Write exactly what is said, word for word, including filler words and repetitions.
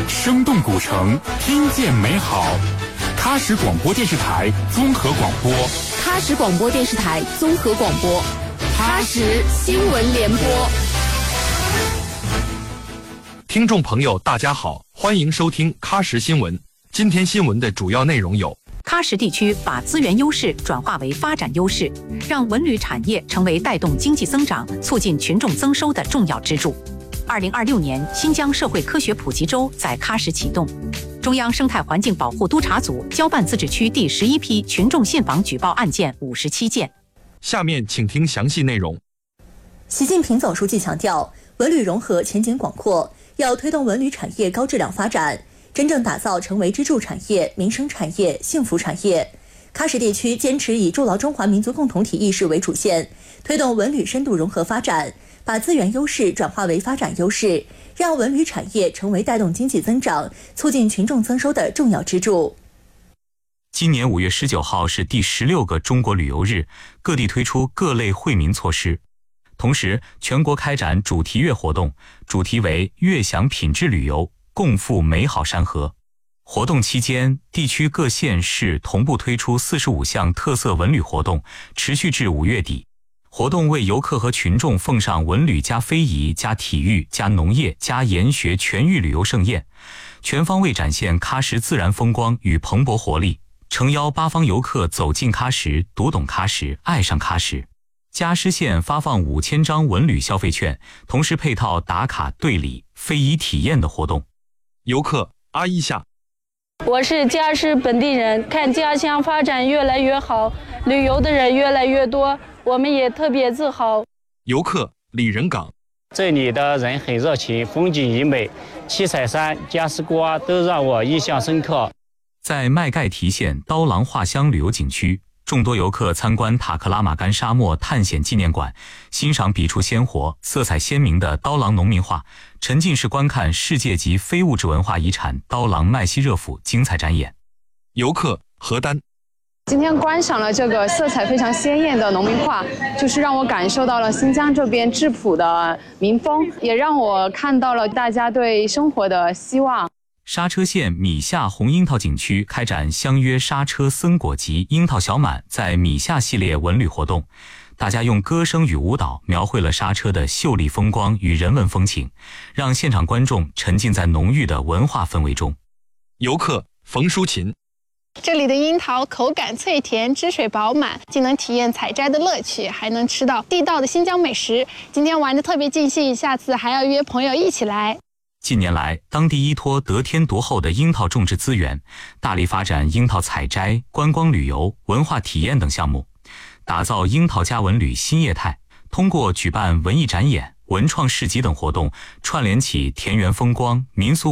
生动古城，听见美好。喀什广播电视台综合广播， 喀什广播电视台综合广播，喀什新闻联播。 听众朋友，大家好，欢迎收听喀什新闻。今天新闻的主要内容有： 喀什地区把资源优势转化为发展优势，让文旅产业成为带动经济增长、促进群众增收的重要支柱。二零二六年新疆社会科学普及周在喀什启动。中央生态环境保护督察组交办自治区第十一批群众信访举报案件五十七件。 下面请听详细内容。 习近平总书记强调，文旅融合前景广阔，要推动文旅产业高质量发展，真正打造成为支柱产业、民生产业、幸福产业。喀什地区坚持以筑牢中华民族共同体意识为主线，推动文旅深度融合发展，把资源优势转化为发展优势，让文旅产业成为带动经济增长、促进群众增收的重要支柱。 今年五月十九号是第十六个中国旅游日，各地推出各类惠民措施。同时，全国开展主题月活动，主题为“悦享品质旅游，共赴美好山河”。活动期间，地区各县市同步推出四十五项特色文旅活动，持续至五月底。活动为游客和群众奉上文旅加非遗加体育加农业加研学全域旅游盛宴，全方位展现喀什自然风光与蓬勃活力，诚邀八方游客走进喀什，读懂喀什，爱上喀什。迦湿县发放五千张文旅消费券，同时配套打卡队礼、非遗体验的活动。 游客阿伊夏， 我是迦湿本地人，看家乡发展越来越好，旅游的人越来越多，我们也特别自豪。 游客李仁港， 这里的人很热情，风景优美，七彩山、迦湿瓜都让我印象深刻。 在麦盖提县刀郎画乡旅游景区，众多游客参观塔克拉玛干沙漠探险纪念馆，欣赏笔触鲜活、色彩鲜明的刀郎农民画，沉浸式观看世界级非物质文化遗产刀郎麦西热府精彩展演。 游客何丹， 今天观赏了这个色彩非常鲜艳的农民画，就是让我感受到了新疆这边质朴的民风，也让我看到了大家对生活的希望。 莎车县米夏红樱桃景区开展相约莎车森果集樱桃小满在米夏系列文旅活动，大家用歌声与舞蹈描绘了莎车的秀丽风光与人文风情，让现场观众沉浸在浓郁的文化氛围中。 游客冯淑琴， 这里的樱桃口感脆甜，汁水饱满，既能体验采摘的乐趣，还能吃到地道的新疆美食。今天玩得特别尽兴，下次还要约朋友一起来。 近年来，当地依托得天独厚的樱桃种植资源，大力发展樱桃采摘、观光旅游、文化体验等项目，打造樱桃加文旅新业态。通过举办文艺展演、文创市集等活动，串联起田园风光、民俗